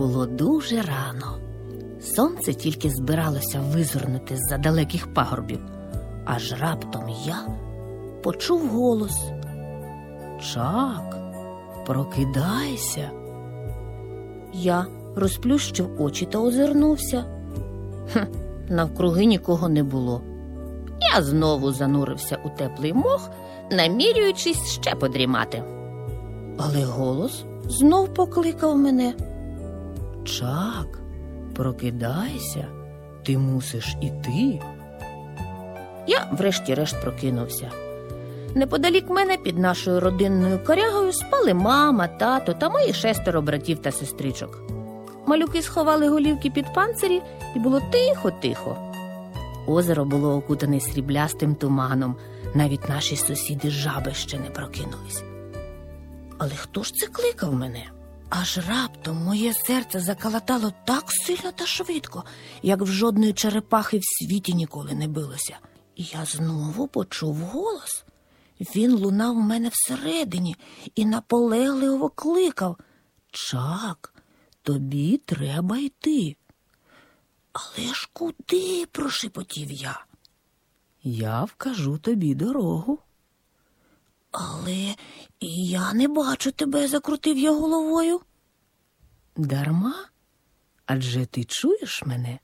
Було дуже рано. Сонце тільки збиралося визирнути з-за далеких пагорбів. Аж раптом я почув голос: «Чак, прокидайся!» Я розплющив очі та озирнувся. Навкруги нікого не було. Я знову занурився у теплий мох, намірюючись ще подрімати. Але голос знов покликав мене: «Чак, прокидайся, ти мусиш іти». Я врешті-решт прокинувся. Неподалік мене під нашою родинною корягою спали мама, тато та мої 6 братів та сестричок. Малюки сховали голівки під панцирі, і було тихо-тихо. Озеро було окутане сріблястим туманом, навіть наші сусіди-жаби ще не прокинулись. Але хто ж це кликав мене? Аж раптом моє серце закалатало так сильно та швидко, як в жодної черепахи в світі ніколи не билося. І я знову почув голос. Він лунав у мене всередині і наполегливо кликав: «Чак, тобі треба йти». «Але ж куди?» – прошепотів я. «Я вкажу тобі дорогу». «Але я не бачу тебе», – закрутив я головою. «Дарма? Адже ти чуєш мене?»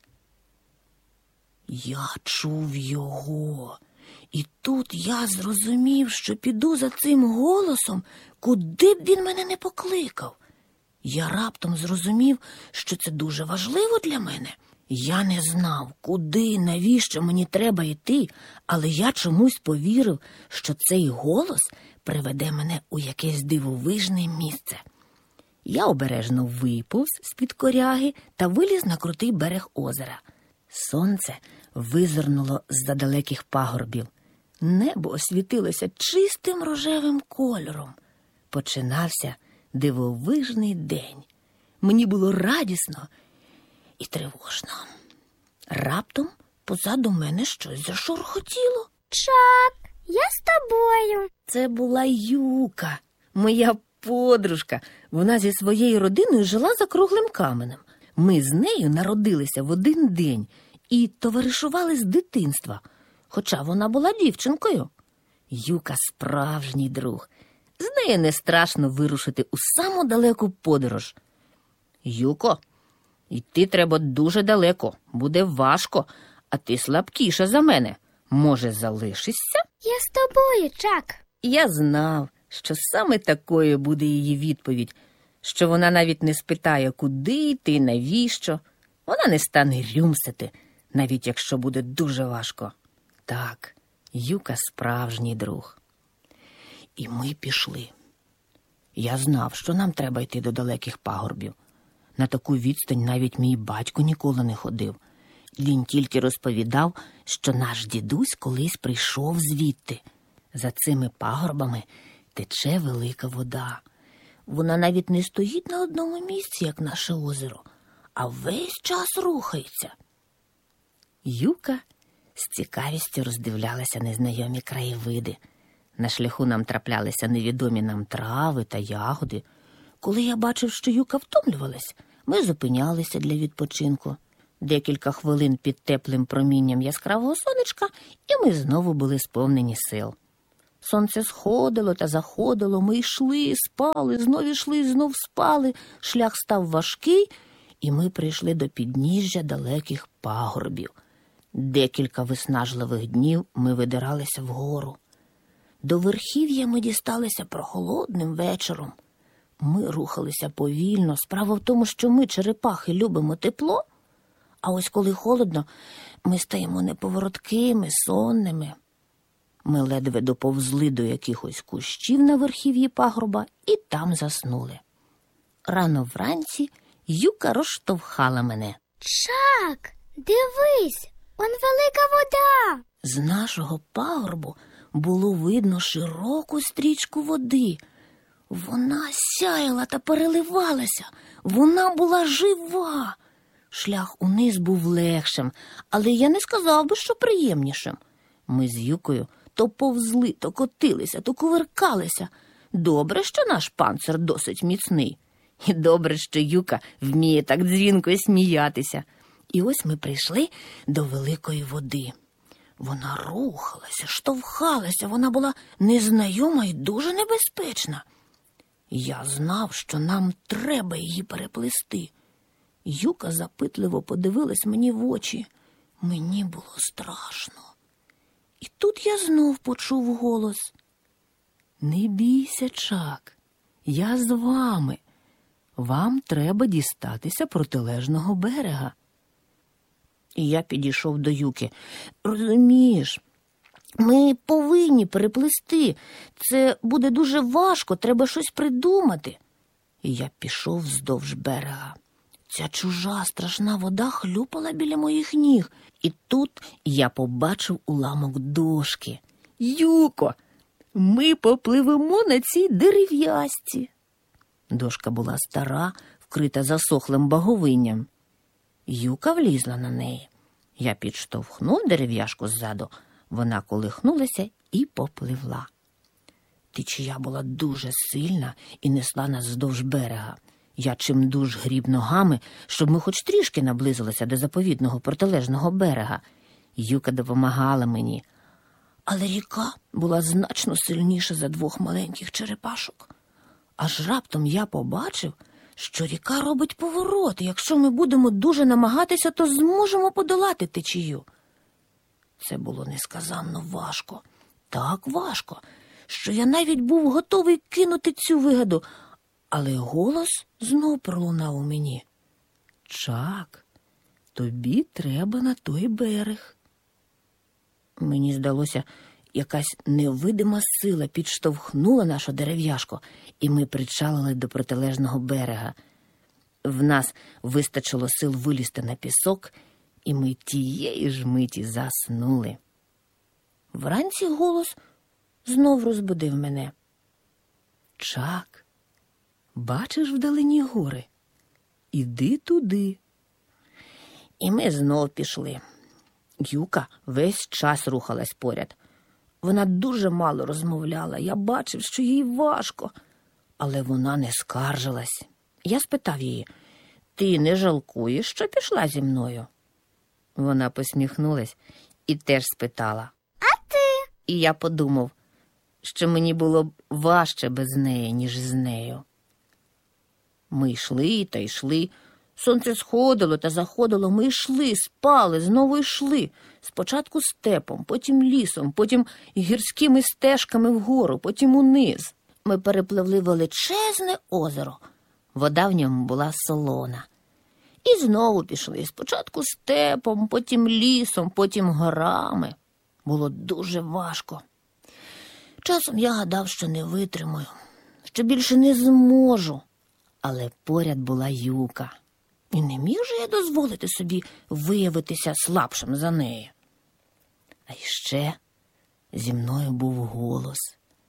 Я чув його. І тут я зрозумів, що піду за цим голосом, куди б він мене не покликав. Я раптом зрозумів, що це дуже важливо для мене. Я не знав, куди, навіщо мені треба йти, але я чомусь повірив, що цей голос приведе мене у якесь дивовижне місце. Я обережно виповз з-під коряги та виліз на крутий берег озера. Сонце визирнуло з-за далеких пагорбів. Небо освітилося чистим рожевим кольором. Починався дивовижний день. Мені було радісно і тривожно. Раптом позаду мене щось зашурхотіло. «Чак, я з тобою». Це була Юка, моя подружка. Вона зі своєю родиною жила за круглим каменем. Ми з нею народилися в один день і товаришували з дитинства, хоча вона була дівчинкою. Юка – справжній друг. З нею не страшно вирушити у саму далеку подорож. «Юко, йти треба дуже далеко, буде важко, а ти слабкіша за мене. Може, залишишся?» «Я з тобою, Чак». Я знав, що саме такою буде її відповідь, що вона навіть не спитає, куди йти, навіщо. Вона не стане рюмсити, навіть якщо буде дуже важко. Так, Юка справжній друг. І ми пішли. Я знав, що нам треба йти до далеких пагорбів. На таку відстань навіть мій батько ніколи не ходив. Він тільки розповідав, що наш дідусь колись прийшов звідти. За цими пагорбами тече велика вода. Вона навіть не стоїть на одному місці, як наше озеро, а весь час рухається. Юка з цікавістю роздивлялася незнайомі краєвиди. На шляху нам траплялися невідомі нам трави та ягоди. Коли я бачив, що Юка втомлювалась, ми зупинялися для відпочинку. Декілька хвилин під теплим промінням яскравого сонечка, і ми знову були сповнені сил. Сонце сходило та заходило, ми йшли, спали, знов ішли, знов спали. Шлях став важкий, і ми прийшли до підніжжя далеких пагорбів. Декілька виснажливих днів ми видиралися вгору. До верхів'я ми дісталися прохолодним вечором. Ми рухалися повільно. Справа в тому, що ми, черепахи, любимо тепло, а ось коли холодно, ми стаємо неповороткими, сонними. Ми ледве доповзли до якихось кущів на верхів'ї пагорба і там заснули. Рано вранці Юка розштовхала мене. «Чак, дивись, он велика вода». З нашого пагорбу було видно широку стрічку води. Вона сяяла та переливалася. Вона була жива. Шлях униз був легшим, але я не сказав би, що приємнішим. Ми з Юкою то повзли, то котилися, то кувиркалися. Добре, що наш панцир досить міцний. І добре, що Юка вміє так дзвінко сміятися. І ось ми прийшли до великої води. Вона рухалася, штовхалася, вона була незнайома і дуже небезпечна. Я знав, що нам треба її переплисти. Юка запитливо подивилась мені в очі. Мені було страшно. І тут я знов почув голос. «Не бійся, Чак, я з вами. Вам треба дістатися протилежного берега». І я підійшов до Юки. «Розумієш, ми повинні переплисти. Це буде дуже важко, треба щось придумати». І я пішов вздовж берега. Ця чужа страшна вода хлюпала біля моїх ніг. І тут я побачив уламок дошки. «Юко, ми попливемо на цій дерев'ясці». Дошка була стара, вкрита засохлим баговинням. Юка влізла на неї. Я підштовхнув дерев'яшку ззаду. Вона колихнулася і попливла. Течія була дуже сильна і несла нас вздовж берега. Я чимдуж гріб ногами, щоб ми хоч трішки наблизилися до заповідного протилежного берега. Юка допомагала мені. Але ріка була значно сильніша за двох маленьких черепашок. Аж раптом я побачив, що ріка робить поворот, і якщо ми будемо дуже намагатися, то зможемо подолати течію. Це було несказанно важко. Так важко, що я навіть був готовий кинути цю вигаду, але голос знов пролунав у мені. «Чак, тобі треба на той берег». Мені здалося, якась невидима сила підштовхнула нашу дерев'яшку, і ми причалили до протилежного берега. В нас вистачило сил вилізти на пісок, і ми тієї ж миті заснули. Вранці голос знов розбудив мене. «Чак, бачиш вдалині гори? Іди туди». І ми знов пішли. Юка весь час рухалась поряд. Вона дуже мало розмовляла, я бачив, що їй важко, але вона не скаржилась. Я спитав її: «Ти не жалкуєш, що пішла зі мною?» Вона посміхнулась і теж спитала: А ти? І я подумав, що мені було б важче без неї, ніж з нею. Ми йшли та йшли. Сонце сходило та заходило. Ми йшли, спали, знову йшли. Спочатку степом, потім лісом, потім гірськими стежками вгору, потім униз. Ми перепливли величезне озеро. Вода в ньому була солона. І знову пішли. Спочатку степом, потім лісом, потім горами. Було дуже важко. Часом я гадав, що не витримаю, що більше не зможу. Але поряд була Юка. І не міг же я дозволити собі виявитися слабшим за неї. А ще зі мною був голос.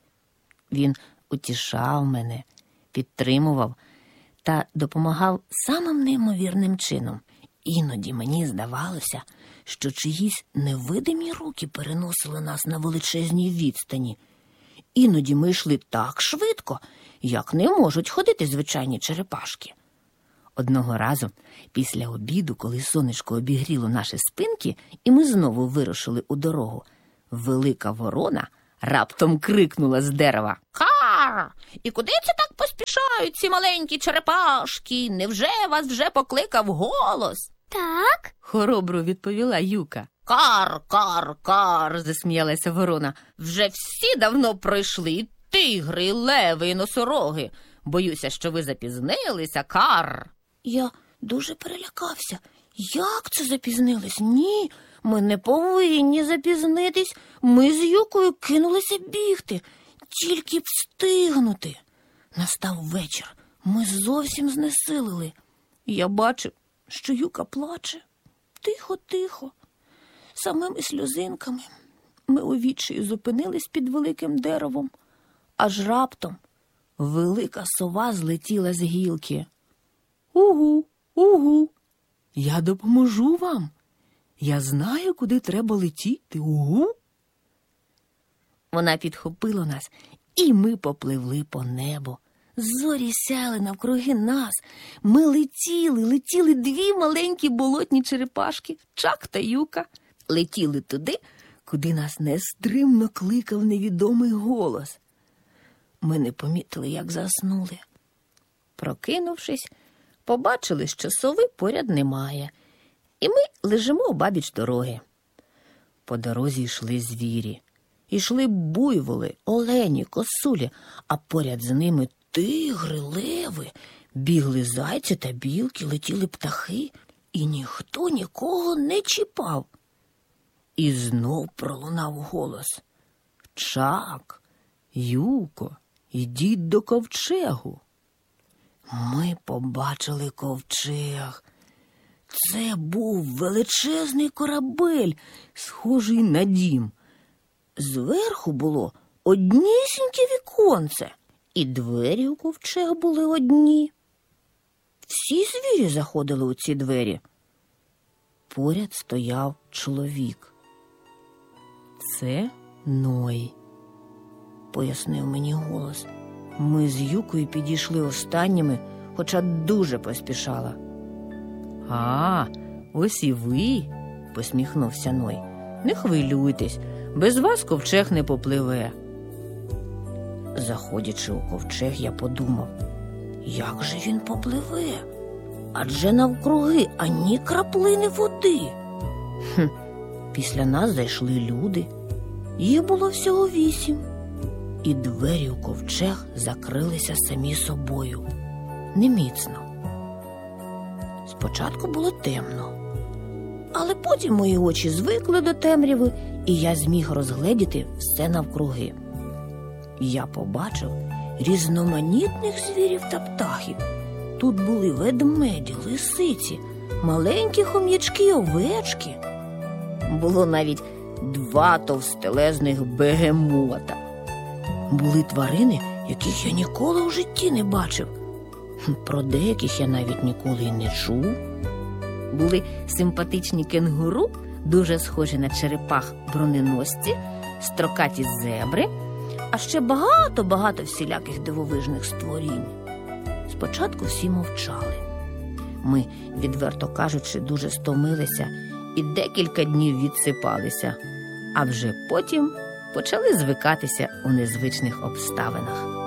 Він утішав мене, підтримував та допомагав самим неймовірним чином. Іноді мені здавалося, що чиїсь невидимі руки переносили нас на величезній відстані. Іноді ми йшли так швидко, як не можуть ходити звичайні черепашки. Одного разу, після обіду, коли сонечко обігріло наші спинки, і ми знову вирушили у дорогу, велика ворона раптом крикнула з дерева: «Ха! І куди це так поспішають ці маленькі черепашки? Невже вас вже покликав голос?» Так? Хоробро відповіла Юка. «Кар, кар, кар!» – засміялася ворона. «Вже всі давно пройшли, і тигри, і леви, і носороги. Боюся, що ви запізнилися, кар!» Я дуже перелякався. Як це запізнились? Ні, ми не повинні запізнитись. Ми з Юкою кинулися бігти, тільки б встигнути. Настав вечір. Ми зовсім знесилили. Я бачив, що Юка плаче. Тихо-тихо, самими сльозинками. Ми у відчаї зупинились під великим деревом. Аж раптом велика сова злетіла з гілки. «Угу, угу, я допоможу вам. Я знаю, куди треба летіти, угу». Вона підхопила нас, і ми попливли по небу. Зорі сяяли навкруги нас. Ми летіли дві маленькі болотні черепашки, Чак та Юка. Летіли туди, куди нас нестримно кликав невідомий голос. Ми не помітили, як заснули. Прокинувшись, побачили, що сови поряд немає, і ми лежимо обабіч дороги. По дорозі йшли звірі. Ішли буйволи, олені, косулі, а поряд з ними тигри, леви, бігли зайці та білки, летіли птахи, і ніхто нікого не чіпав. І знов пролунав голос: «Чак, Юко, ідіть до ковчегу». Ми побачили ковчег. Це був величезний корабель, схожий на дім. Зверху було однісіньке віконце, і двері у ковчег були одні. Всі звірі заходили у ці двері. Поряд стояв чоловік. «Це Ной», – пояснив мені голос. Ми з Юкою підійшли останніми, хоча дуже поспішала. «А, ось і ви», – посміхнувся Ной. «Не хвилюйтесь, без вас ковчег не попливе». Заходячи у ковчег, я подумав, як же він попливе? Адже навкруги ані краплини води. Після нас зайшли люди. Їх було всього 8. І двері у ковчег закрилися самі собою. Неміцно. Спочатку було темно. Але потім мої очі звикли до темряви, і я зміг розгледіти все навкруги. Я побачив різноманітних звірів та птахів. Тут були ведмеді, лисиці, маленькі хом'ячки й овечки. Було навіть 2 товстелезних бегемота. Були тварини, яких я ніколи у житті не бачив. Про деяких я навіть ніколи й не чув. Були симпатичні кенгуру, дуже схожі на черепах-броненосці, строкаті зебри, а ще багато всіляких дивовижних створінь. Спочатку всі мовчали. Ми, відверто кажучи, дуже стомилися і декілька днів відсипалися, а вже потім почали звикатися у незвичних обставинах.